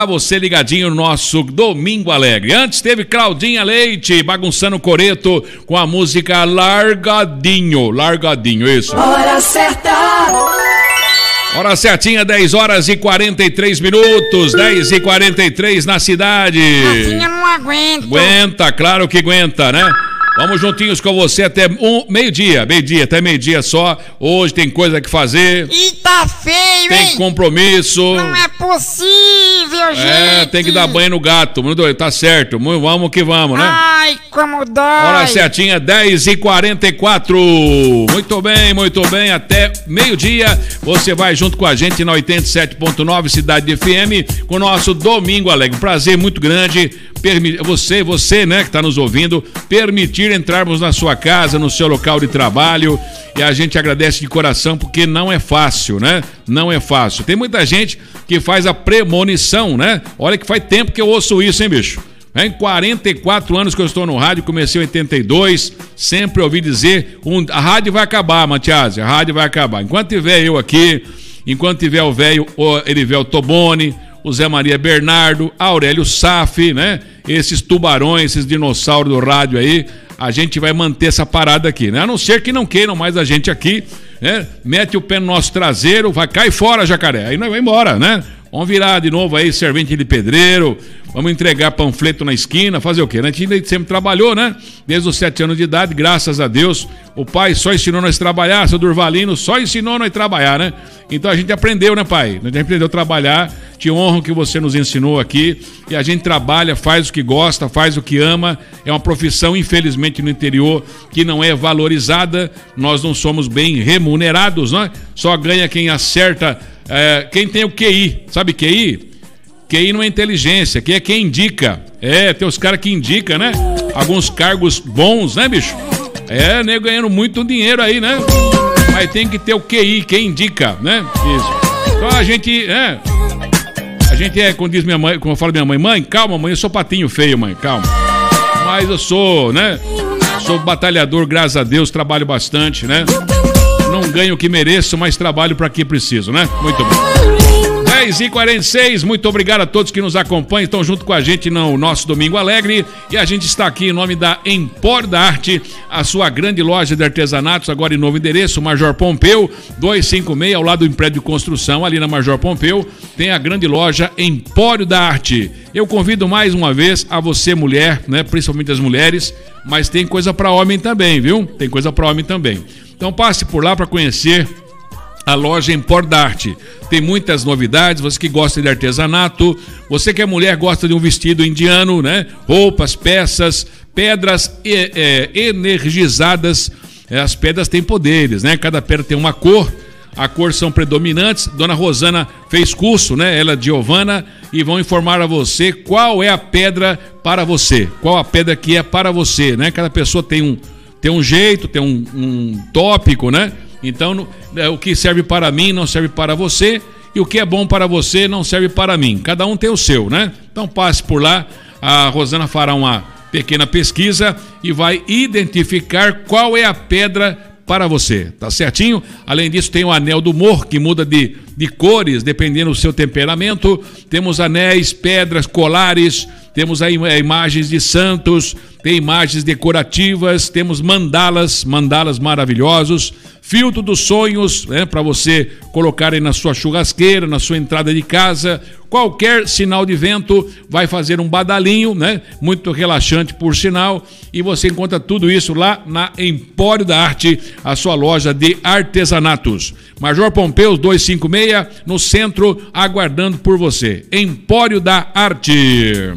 Você ligadinho no nosso Domingo Alegre. Antes teve Claudinha Leite bagunçando o coreto com a música Largadinho. Largadinho, isso. Hora certa. Hora certinha, 10 horas e 43 minutos. 10 e 43 na cidade. Assim eu não aguento. Aguenta, claro que aguenta, né? Vamos juntinhos com você até meio-dia, até meio-dia só. Hoje tem coisa que fazer. E tá feio, tem hein? Compromisso. Não é possível, gente. É, tem que dar banho no gato. Tá certo, vamos que vamos, né? Ai, como dói. Hora certinha, 10 e 44. Muito bem, até meio-dia. Você vai junto com a gente na 87.9 Cidade FM com o nosso Domingo Alegre. Prazer muito grande. Você, né, que tá nos ouvindo, permitir entrarmos na sua casa, no seu local de trabalho, e a gente agradece de coração porque não é fácil, né? Não é fácil. Tem muita gente que faz a premonição, né? Olha que faz tempo que eu ouço isso, hein, bicho? Em 44 anos que eu estou no rádio, comecei em 82, sempre ouvi dizer, a rádio vai acabar, Matias, a rádio vai acabar. Enquanto tiver eu aqui, enquanto tiver o velho Erivel Toboni, o Zé Maria Bernardo, Aurélio Saf, né? Esses tubarões, esses dinossauros do rádio aí, a gente vai manter essa parada aqui, né? A não ser que não queiram mais a gente aqui, né? Mete o pé no nosso traseiro, vai cair fora, jacaré. Aí nós vamos embora, né? Vamos virar de novo aí servente de pedreiro, vamos entregar panfleto na esquina, fazer o quê? A gente sempre trabalhou, né? Desde os 7 anos de idade, graças a Deus, o pai só ensinou nós a trabalhar, seu Durvalino só ensinou nós a trabalhar, né? Então a gente aprendeu, né, pai? A gente aprendeu a trabalhar, te honro o que você nos ensinou aqui, e a gente trabalha, faz o que gosta, faz o que ama, é uma profissão, infelizmente, no interior, que não é valorizada, nós não somos bem remunerados, né? Só ganha quem acerta. Quem tem o QI, sabe QI? QI não é inteligência, QI é quem indica. Tem os caras que indicam, né? Alguns cargos bons, né, bicho? Nego ganhando muito dinheiro aí, né? Mas tem que ter o QI, quem indica, né? Isso. Então a gente como diz minha mãe, como eu falo minha mãe, calma, mãe, eu sou patinho feio, mãe, calma. Mas eu sou, né? Sou batalhador, graças a Deus, trabalho bastante, né? Não ganho o que mereço, mas trabalho para que preciso, né? Muito bom. 10 e 46, muito obrigado a todos que nos acompanham, estão junto com a gente no nosso Domingo Alegre, e a gente está aqui em nome da Empório da Arte, a sua grande loja de artesanatos, agora em novo endereço, Major Pompeu, 256, ao lado do prédio de construção, ali na Major Pompeu, tem a grande loja Empório da Arte. Eu convido mais uma vez a você, mulher, né? Principalmente as mulheres, mas tem coisa para homem também, viu? Tem coisa para homem também. Então passe por lá para conhecer a loja Empório da Arte. Tem muitas novidades, você que gosta de artesanato, você que é mulher, gosta de um vestido indiano, né? Roupas, peças, pedras energizadas. As pedras têm poderes, né? Cada pedra tem uma cor, a cor são predominantes. Dona Rosana fez curso, né? Ela de Giovana, e vão informar a você qual é a pedra para você, qual a pedra que é para você, né? Cada pessoa tem um jeito, tem um tópico, né? Então, o que serve para mim não serve para você, e o que é bom para você não serve para mim. Cada um tem o seu, né? Então passe por lá, a Rosana fará uma pequena pesquisa e vai identificar qual é a pedra para você, tá certinho? Além disso, tem o anel do humor, que muda de cores, dependendo do seu temperamento. Temos anéis, pedras, colares, temos aí imagens de santos, tem imagens decorativas, temos mandalas maravilhosos, filtro dos sonhos, né, para você colocar aí na sua churrasqueira, na sua entrada de casa. Qualquer sinal de vento vai fazer um badalinho, né? Muito relaxante, por sinal. E você encontra tudo isso lá na Empório da Arte, a sua loja de artesanatos. Major Pompeu 256, no centro, aguardando por você. Empório da Arte.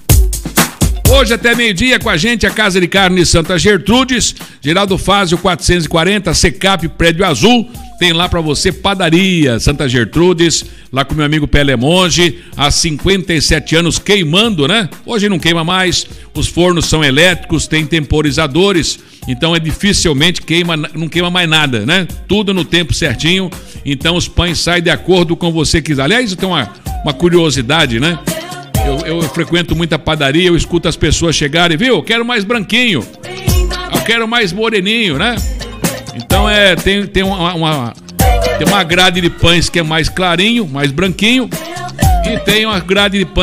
Hoje até meio-dia com a gente a Casa de Carne Santa Gertrudes, Geraldo Fázio 440, Secap Prédio Azul. Tem lá pra você padaria Santa Gertrudes, lá com meu amigo Pelé Monge, há 57 anos queimando, né? Hoje não queima mais, os fornos são elétricos, tem temporizadores, então dificilmente não queima mais nada, né? Tudo no tempo certinho, então os pães saem de acordo com você quiser. Aliás, eu tenho uma curiosidade, né? Eu frequento muita padaria, eu escuto as pessoas chegarem, viu? Eu quero mais branquinho, eu quero mais moreninho, né? Então tem uma grade de pães que é mais clarinho, mais branquinho, E tem uma grade de